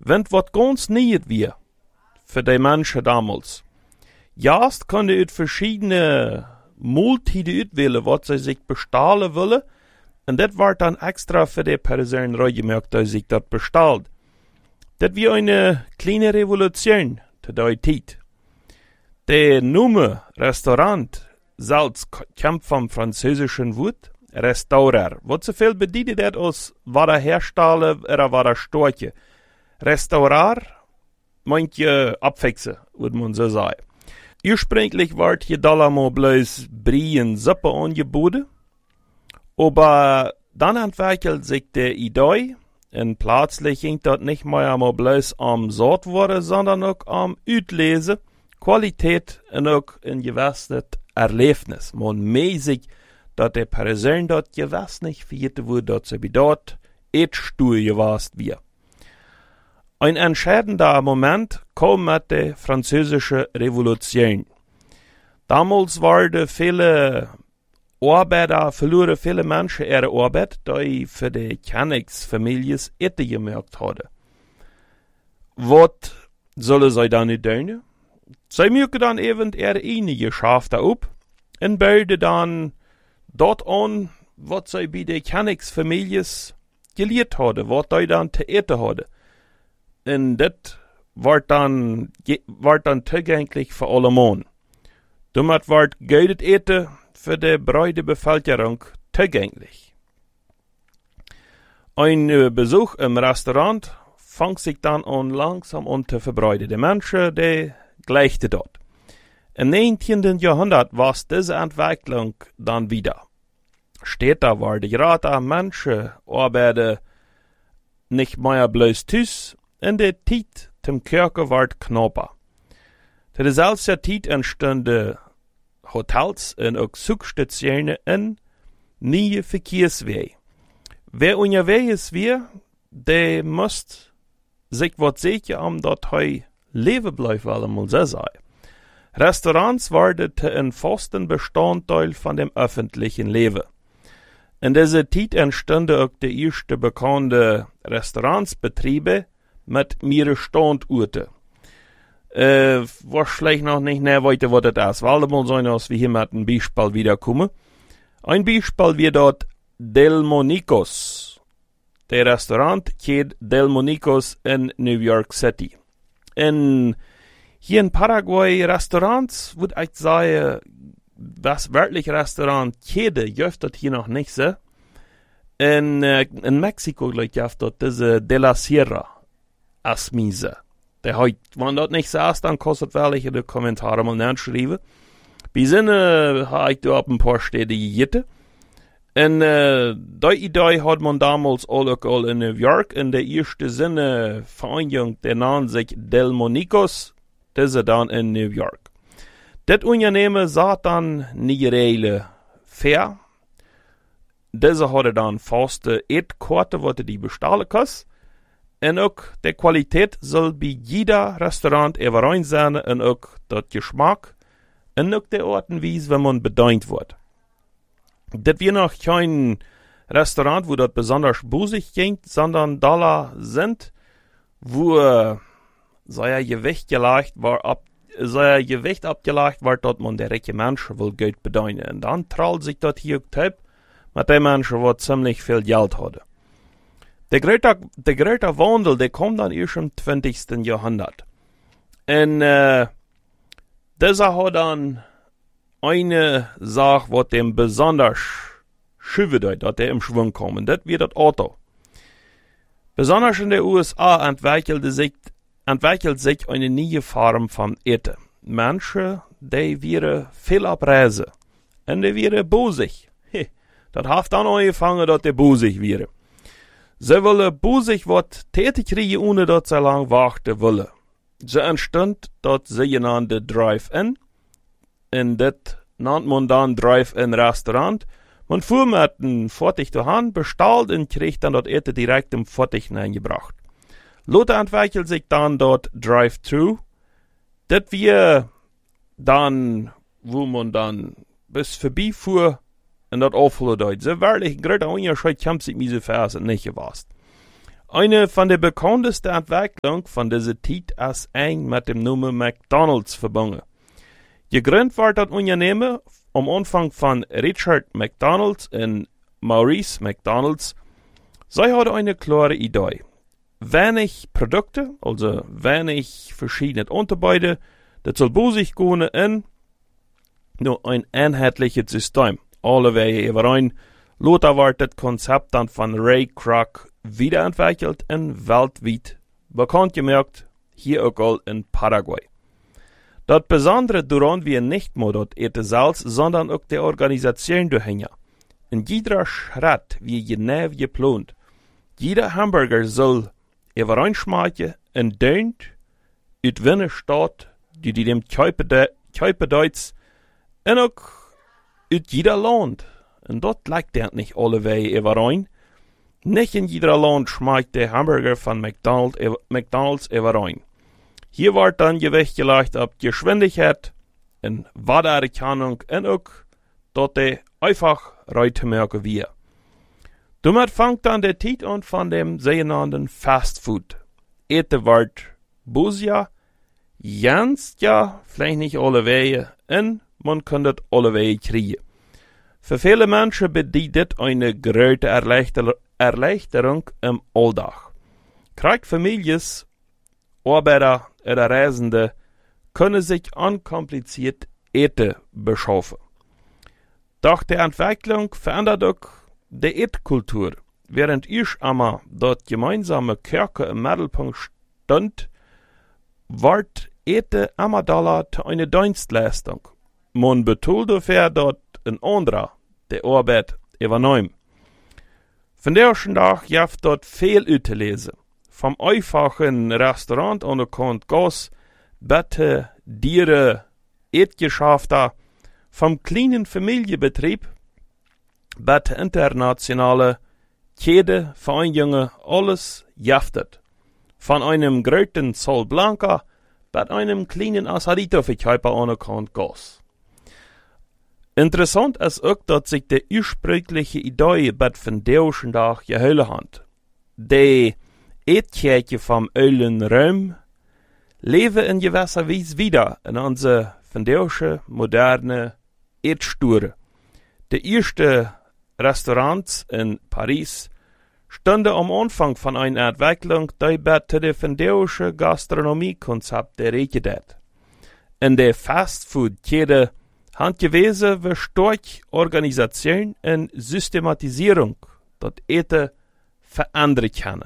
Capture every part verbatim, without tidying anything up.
wenn wat ganz niet wir für die Menschen damals. Jast konnte ut verschiedene Multide utwählen, was sie sich bestahlen wollen, und das war dann extra für die Personen reingemerkt, dass sich das bestahlt. Das war eine kleine Revolution zu der Zeit. Der Name Restaurant selbst kommt vom französischen Wort Restaurer. Was so viel bedeutet das als war der Hersteller oder war der Storche? Restaurar meint je abfixen, würde man so sagen. Ursprünglich war hier Dalamo bloß Brie und Suppe angeboten, aber dann entwickelt sich die Idee, und plötzlich ging das nicht mehr einmal bloß am Sortware, sondern auch am Utlesen, Qualität und auch ein gewisses Erlebnis. Man mäßig, dass die Person dort gewiss nicht vierte wurde, dass sie dort et Stuhl gewast wir. Ein entscheidender Moment kam mit der französischen Revolution. Damals waren viele Arbeiter, verloren viele Menschen ihre Arbeit, die für die Königsfamilien Ette gemerkt haben. Was sollen sie dann nicht tun? Sie mögen dann eben ihre einige Schafte ab und bauen dann dort an, was sie bei den Königsfamilien gelehrt haben, was sie dann zu essen haben. Und das wird dann, wird dann zugänglich für alle Mann. Damit wird gutes Eten für die breite Bevölkerung zugänglich. Ein äh, Besuch im Restaurant fängt sich dann an langsam an zu verbreiten. Die Menschen, die gleichen dort. Im neunzehnten. Jahrhundert war diese Entwicklung dann wieder. Später war die Rate Menschen arbeiten nicht mehr bloß tüß, in der Zeit zum Kirche ward knapper. Zu derselben Zeit entstanden Hotels und auch Zugstationen und neue Verkehrswege. Wer unterwegs ist, der muss sich was sicher am dort heu leben bleiben, weil man so sagen. Restaurants waren ein festen Bestandteil von dem öffentlichen Leben. In dieser Zeit entstanden auch die ersten bekannten Restaurantsbetriebe mit mehreren Standorten. Äh, wahrscheinlich noch nicht näher weiter, was das ist, weil mal sein, als wir hier mit einem Beispiel wiederkommen. Ein Beispiel wie dort Delmonicos. Der Restaurant geht Delmonicos in New York City. In, hier in Paraguay Restaurants, würde ich sagen, was wirklich Restaurant jede, dürfte das hier noch nicht so. In, äh, in Mexiko, glaube ich, dürfte das diese De la Sierra Asmise. Der heute, wenn das nicht so ist, dann kostet welche die Kommentare mal nachschreiben. Bei Sinne habe ich da ein paar Städte gegessen. Und äh, die Idee hat man damals auch in New York. In der ersten Sinne Vereinigung, der nannte sich Delmonicos, diese dann in New York. Das Unternehmen sah dann nie reelle fair. Diese hatte dann faste Etkarte, was die bestellen kannst. Und auch die Qualität soll bei jeder Restaurant überein sein und auch der Geschmack und auch die Art und Weise, wenn man bedient wird. Das wird noch kein Restaurant, wo das besonders busig ging, sondern Dollar sind, wo äh, sein Gewicht gelegt war, ab, sein Gewicht abgelegt war, dass man der reiche Menschen will Geld bedienen. Und dann trallt sich das hier Typ mit den Menschen, die ziemlich viel Geld haben. Der große, der große Wandel, der kommt dann erst im zwanzigsten. Jahrhundert. Und äh, dieser hat dann eine Sache, was dem besonders schön wird, dass der im Schwung kommt. Das wird das Auto. Besonders in den U S A entwickelt sich, entwickelt sich eine neue Form von Eten. Menschen, die wären viel abreisen. Und die wären busig. Das hat dann angefangen, dass die busig wären. Sie wollen busig was tätig kriegen, ohne dass sie lang warten wollen. So entstand das sogenannte Drive-In. Und das nennt man dann Drive-In-Restaurant. Man fuhr mit einem Fertig daheim, bestellt und kriegt dann das Essen direkt im Fertig hineingebracht. Lothar entwickelt sich dann dort Drive-Thru. Das wir dann, wo man dann bis vorbei fuhr, und das aufholen dort. So wirklich ein großer Unterschied kommt sich mit so Versen nicht gewasst. Eine von der bekanntesten Entwicklungen von dieser Zeit ist eng mit dem Namen McDonald's verbunden. Gegründet war das Unternehmen am Anfang von Richard McDonald und Maurice McDonald. Sie hatten eine klare Idee. Wenig Produkte, also wenig verschiedene Unterbeide, das soll bosig gehen in nur ein einheitliches System. Alle Wege überein. Lothar war das Konzept dann von Ray Kroc wiederentwickelt und weltweit bekannt gemacht, hier auch all in Paraguay. Das Besondere daran wir nicht nur das Ete selbst, sondern auch die Organisation dahinter. In jeder Schritt wie genau geplant. Jeder Hamburger soll übereinschmecken und dönt, ut Winne staat, die die dem Kuiperdeutz und auch ut jeder Land. Und dort liegt der nicht alle Wege überein. Nicht in jeder Land schmeckt der Hamburger von McDonald's, McDonald's überein. Hier wird dann Gewicht gelegt auf Geschwindigkeit und Waderkennung und auch, dass der einfach reitmerken wir. Damit fängt dann der Zeit an von dem sogenannten Fast Food. Ete wird Busia, ganz ja, vielleicht nicht alle Wege, und man kann das alle Wege kriegen. Für viele Menschen bedeutet das eine große Erleichter Erleichterung im Alltag. Familien, Arbeiter oder Reisende können sich unkompliziert Ete beschaffen. Doch die Entwicklung verändert auch die Eatkultur. Während ich einmal dort gemeinsame Kirche im Mittelpunkt stand, wird Ete immer Dollar zu einer Dienstleistung. Man betont dafür dort ein anderer, die Arbeit übernehmen. Von der ersten Tag jaft dort viel utelesen. Vom einfachen Restaurant an der Kant Gas, Bette, Diere, Eetgeschäfte, vom kleinen Familienbetrieb, Bette internationale, Kede, Vereinigungen, alles jaftet. Von einem großen Sol Blanca, bis einem kleinen Asadito-Verkäufer an der Kant Gas. Interessant ist auch, dass sich die ursprüngliche Idee bei von der ersten Tag gehalten hat. Die Eetkirche vom Ölen Rom leben in gewisser Weise wieder in unsere von der ersten moderne Eetsture. Die ersten Restaurants in Paris standen am Anfang von einer Entwicklung, die bei der von der ersten Gastronomiekonzept redet. In der Fastfood-Kette hand gewesen wie stark Organisation und Systematisierung das Eten verändern können.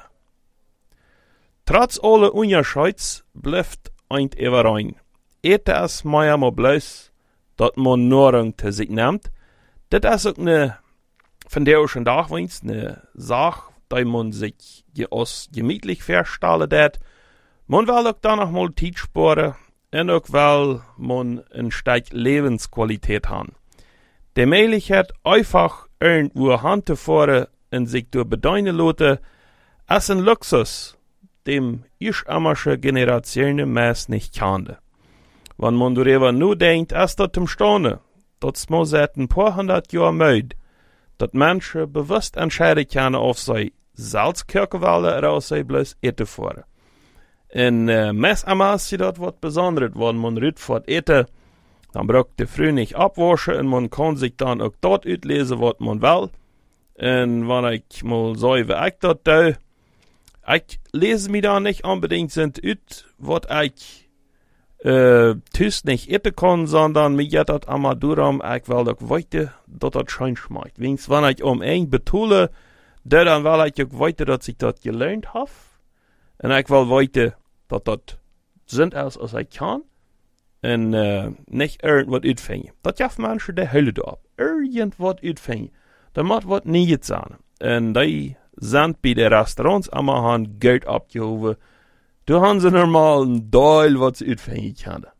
Trotz aller Unterscheids bleibt ein überein. Eten ist manchmal bloß, dass man Nahrung zu sich nimmt. Das ist auch eine von der ersten Tag eine Sache, die man sich als gemütlich verstellen hat. Man will auch dann noch mal Zeit sparen. En ook weil man een Stück Lebensqualität hat. Die Möglichkeit, einfach irgendwo hinzufahren und sich durch bedeuten lassen, ist ein Luxus, dem ich ammersche Generationen meist nicht kannte. Wenn man darüber nur denkt, ist das zum Staunen, dass man seit ein paar hundert Jahren mögt, dass Menschen bewusst entscheiden können, ob sie Salzkirche wollen oder ob sie bloß Ete fahren. En uh, mes amas sie dort wat Besonderes, wenn man rütfort ete, dann braucht der früh nicht abwaschen und man kann sich dann auch dort utlesen, was man will. Und wenn ich mal so, wie ich das tue, ich lese mir da nicht unbedingt sind ut, was ich äh, tüs nicht ete kann, sondern mir geht das einmal darum, ich will doch weiter, dass das schön schmeckt. Wenigstens, wenn ich um ein betule, dann will ich auch weiter, dass ich das gelernt habe. Und ich will weiter, dass das sind als, als ich kann. Und uh, nicht irgendwas uitvinden. Dat jaft mensen de hele dag. Irgendwas uitvinden. Da moet wat niet zijn. En die zijn bij de restaurants allemaal Geld abgehoven. Da haben sie normal een deel wat ze uitvinden kunnen.